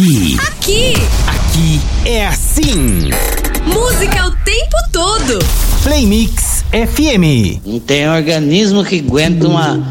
Aqui é assim. Música o tempo todo. Play Mix FM. Não tem organismo que aguenta uma